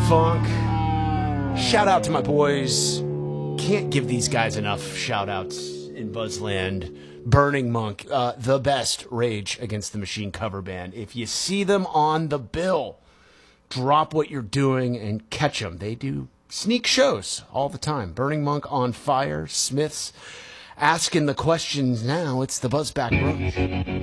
Funk. Shout out to my boys. Can't give these guys enough shout outs in Buzzland. Burning Monk, the best Rage Against the Machine cover band. If you see them on the bill, drop what you're doing and catch them. They do sneak shows all the time. Burning Monk on fire. Smiths asking the questions now. It's the Buzzback Brunch.